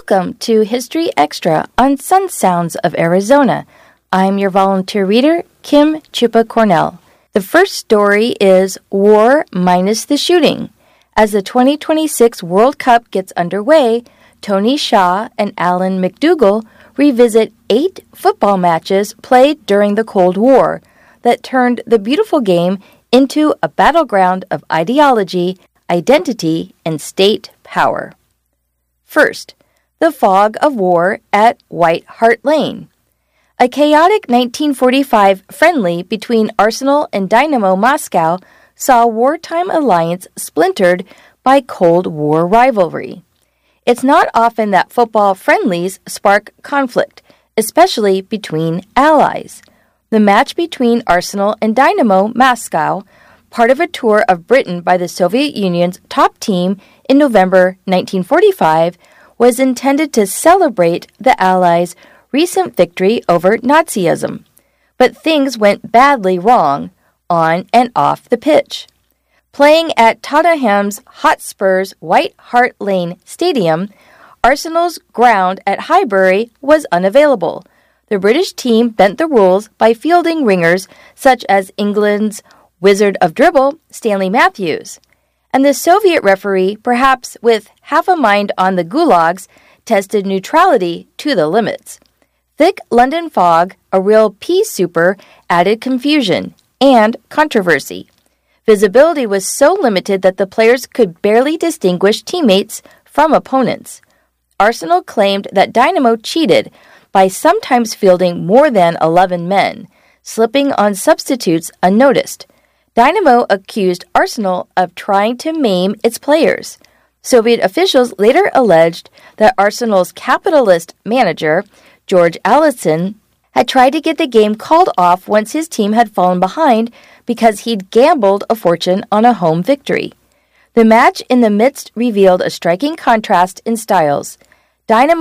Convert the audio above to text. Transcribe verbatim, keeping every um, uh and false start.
Welcome to History Extra on Sun Sounds of Arizona. I'm your volunteer reader, Kim Chupa Cornell. The first story is War Minus the Shooting. As the twenty twenty-six World Cup gets underway, Tony Shaw and Alan McDougall revisit eight football matches played during the Cold War that turned the beautiful game into a battleground of ideology, identity, and state power. First, the fog of war at White Hart Lane. A chaotic nineteen forty-five friendly between Arsenal and Dynamo Moscow saw wartime alliance splintered by Cold War rivalry. It's not often that football friendlies spark conflict, especially between allies. The match between Arsenal and Dynamo Moscow, part of a tour of Britain by the Soviet Union's top team in November nineteen forty-five, was intended to celebrate the Allies' recent victory over Nazism. But things went badly wrong on and off the pitch. Playing at Tottenham Hotspur's White Hart Lane Stadium, Arsenal's ground at Highbury was unavailable. The British team bent the rules by fielding ringers such as England's Wizard of Dribble, Stanley Matthews. And the Soviet referee, perhaps with half a mind on the gulags, tested neutrality to the limits. Thick London fog, a real pea souper, added confusion and controversy. Visibility was so limited that the players could barely distinguish teammates from opponents. Arsenal claimed that Dynamo cheated by sometimes fielding more than eleven men, slipping on substitutes unnoticed. Dynamo accused Arsenal of trying to maim its players. Soviet officials later alleged that Arsenal's capitalist manager, George Allison, had tried to get the game called off once his team had fallen behind because he'd gambled a fortune on a home victory. The match in the midst revealed a striking contrast in styles. Dynamo